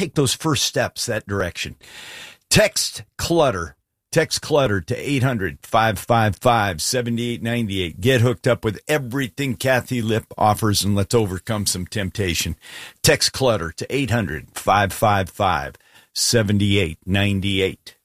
take those first steps that direction. Text clutter to 800-555-7898. Get hooked up with everything Kathy Lipp offers, and let's overcome some temptation. Text clutter to 800-555-7898.